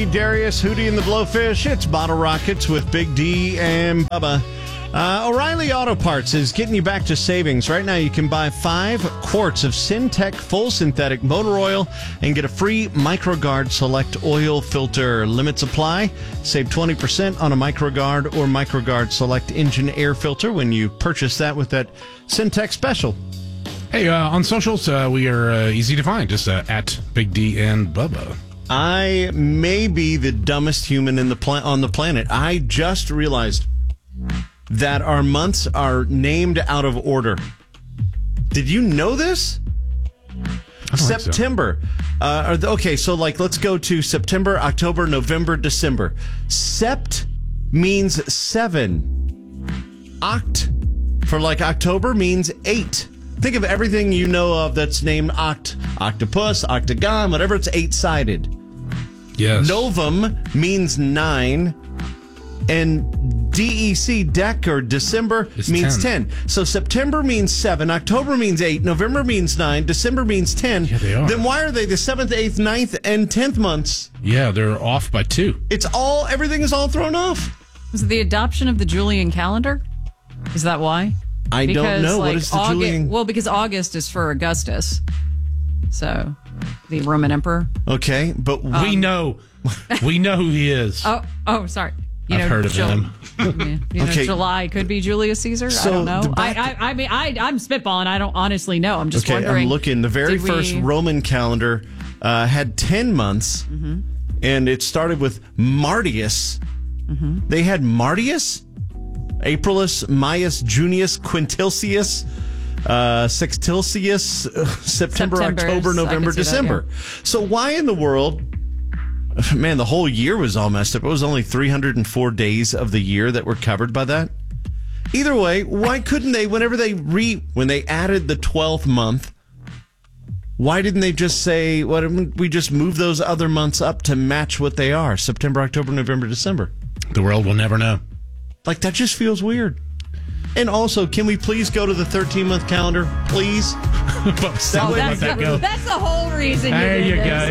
Darius, Hootie and the Blowfish. It's Bottle Rockets with Big D and Bubba. O'Reilly Auto Parts is getting you back to savings. Right now, you can buy 5 quarts of Syntec full synthetic motor oil and get a free MicroGuard Select oil filter. Limit supply. Save 20% on a MicroGuard or MicroGuard Select engine air filter when you purchase that with that Syntec special. Hey, on socials, we are easy to find. Just at Big D and Bubba. I may be the dumbest human on the planet. I just realized that our months are named out of order. Did you know this? September. Okay, so let's go to September, October, November, December. Sept means 7. Oct for October means 8. Think of everything you know of that's named octopus, octagon, whatever. It's 8-sided. Yes. Novum means 9. And DEC, Dec, or December means 10. So September means 7, October means 8, November means 9, December means 10. Yeah, they are. Then why are they the 7th, 8th, 9th, and 10th months? Yeah, they're off by 2. Everything is all thrown off. Was it the adoption of the Julian calendar? Is that why? I don't know. What is the Julian? Well, because August is for Augustus. So, the Roman emperor. Okay, but we know. We know who he is. Oh, sorry. I've heard of him. Okay. July could be Julius Caesar. I don't know. I'm spitballing. I don't honestly know. I'm just wondering. I'm looking. The very first Roman calendar had 10 months, and it started with Martius. They had Martius, Aprilis, Maius, Junius, Quintilcius, Sextilcius, September, October, November, December. That, yeah. So why in the world? Man, the whole year was all messed up. It was only 304 days of the year that were covered by that. Either way, why couldn't they, when they added the 12th month, why didn't they just say, why didn't we just move those other months up to match what they are? September, October, November, December. The world will never know. That just feels weird. And also, can we please go to the 13-month calendar, please? That's the whole reason. That's the whole reason. There you go.